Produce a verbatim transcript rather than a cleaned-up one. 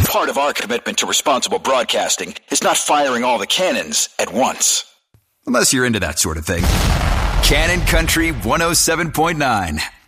Part of our commitment to responsible broadcasting is not firing all the cannons at once. Unless you're into that sort of thing. Cannon Country one oh seven point nine.